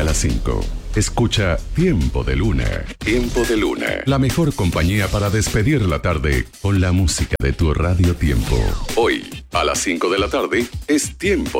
a las 5. Escucha Tiempo de Luna. Tiempo de Luna. La mejor compañía para despedir la tarde con la música de tu Radio Tiempo. Hoy, a las 5 de la tarde, es Tiempo